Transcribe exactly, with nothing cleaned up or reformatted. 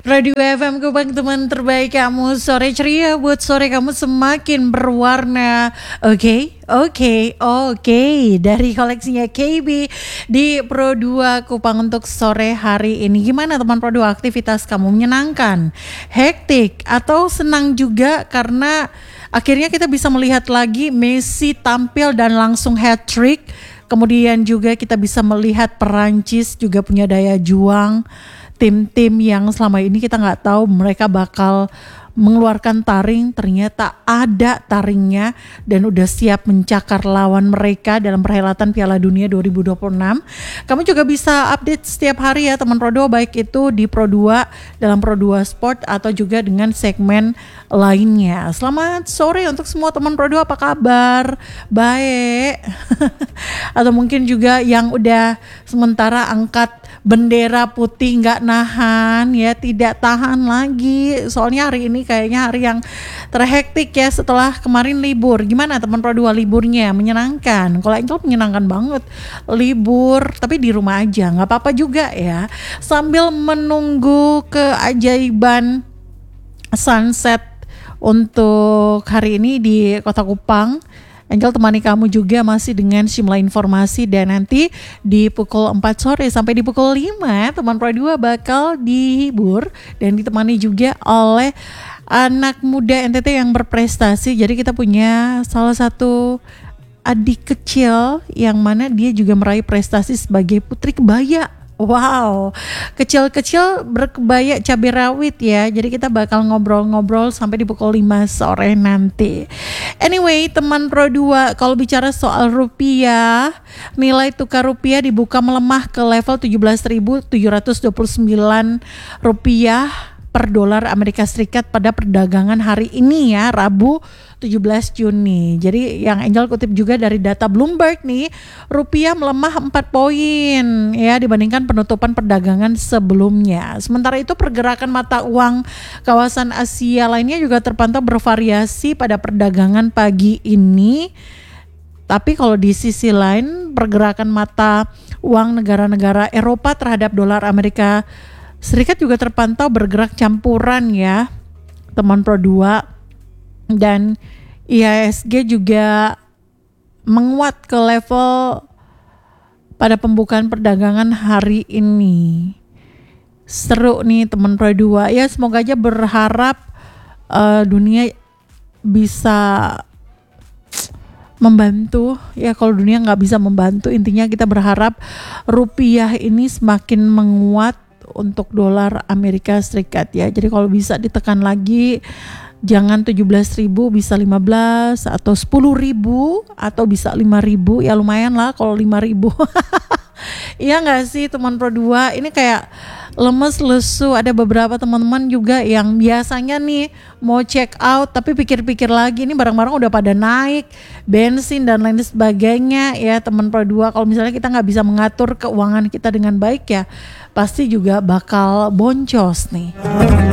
Radio F M Kupang, teman terbaik kamu. Sore ceria buat sore kamu semakin berwarna. Oke, okay, oke, okay, oke. Okay. Dari koleksinya K B di Pro dua Kupang untuk sore hari ini. Gimana teman Pro dua, aktivitas kamu menyenangkan, hektik, atau senang juga karena akhirnya kita bisa melihat lagi Messi tampil dan langsung hat-trick. Kemudian juga kita bisa melihat Perancis juga punya daya juang. Tim-tim yang selama ini kita nggak tahu mereka bakal mengeluarkan taring, ternyata ada taringnya dan udah siap mencakar lawan mereka dalam perhelatan Piala Dunia dua ribu dua puluh enam. Kamu juga bisa update setiap hari ya teman Pro dua, baik itu di Pro dua, dalam Pro dua Sport, atau juga dengan segmen lainnya. Selamat sore untuk semua teman Pro dua, apa kabar? Baik. Atau mungkin juga yang udah sementara angkat bendera putih nggak nahan ya, tidak tahan lagi. Soalnya hari ini kayaknya hari yang terhektik ya setelah kemarin libur. Gimana teman Pro dua liburnya? Menyenangkan? Kalau Angel menyenangkan banget libur, tapi di rumah aja, nggak apa-apa juga ya. Sambil menunggu keajaiban sunset untuk hari ini di Kota Kupang, Angel temani kamu juga masih dengan sejumlah informasi, dan nanti di pukul empat sore sampai di pukul lima teman Pro dua bakal dihibur dan ditemani juga oleh anak muda N T T yang berprestasi. Jadi kita punya salah satu adik kecil yang mana dia juga meraih prestasi sebagai putri kebaya. Wow, kecil-kecil berkebaya cabai rawit ya. Jadi kita bakal ngobrol-ngobrol sampai di pukul lima sore nanti. Anyway, teman Pro dua, kalau bicara soal rupiah, nilai tukar rupiah dibuka melemah ke level tujuh belas ribu tujuh ratus dua puluh sembilan rupiah per dolar Amerika Serikat pada perdagangan hari ini ya, Rabu tujuh belas Juni. Jadi yang Angel kutip juga dari data Bloomberg nih, rupiah melemah empat poin ya dibandingkan penutupan perdagangan sebelumnya. Sementara itu pergerakan mata uang kawasan Asia lainnya juga terpantau bervariasi pada perdagangan pagi ini. Tapi kalau di sisi lain, pergerakan mata uang negara-negara Eropa terhadap dolar Amerika Serikat juga terpantau bergerak campuran ya teman Pro dua, dan I H S G juga menguat ke level pada pembukaan perdagangan hari ini. Seru nih teman Pro dua ya, semoga aja berharap uh, dunia bisa membantu ya. Kalau dunia nggak bisa membantu, intinya kita berharap rupiah ini semakin menguat untuk dolar Amerika Serikat ya. Jadi kalau bisa ditekan lagi, jangan tujuh belas ribu, bisa lima belas atau sepuluh ribu atau bisa lima ribu ya, lumayan lah kalau lima ribu. Iya gak sih teman Pro dua? Ini kayak lemes lesu. Ada beberapa teman-teman juga yang biasanya nih mau check out tapi pikir-pikir lagi, ini barang-barang udah pada naik, bensin dan lain sebagainya ya teman Pro dua. Kalau misalnya kita gak bisa mengatur keuangan kita dengan baik ya, pasti juga bakal boncos nih.